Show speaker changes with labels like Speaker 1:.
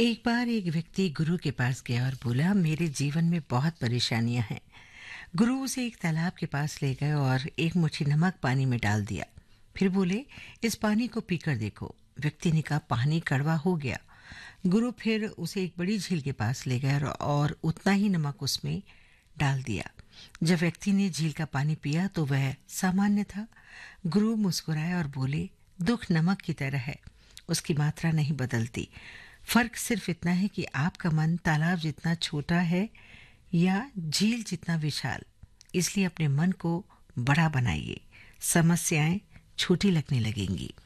Speaker 1: एक बार एक व्यक्ति गुरु के पास गया और बोला, मेरे जीवन में बहुत परेशानियां हैं। गुरु उसे एक तालाब के पास ले गए और एक मुट्ठी नमक पानी में डाल दिया। फिर बोले, इस पानी को पीकर देखो। व्यक्ति ने कहा, पानी कड़वा हो गया। गुरु फिर उसे एक बड़ी झील के पास ले गए और उतना ही नमक उसमें डाल दिया। जब व्यक्ति ने झील का पानी पिया तो वह सामान्य था। गुरु मुस्कुराए और बोले, दुख नमक की तरह है, उसकी मात्रा नहीं बदलती। फर्क सिर्फ इतना है कि आपका मन तालाब जितना छोटा है या झील जितना विशाल। इसलिए अपने मन को बड़ा बनाइए, समस्याएं छोटी लगने लगेंगी।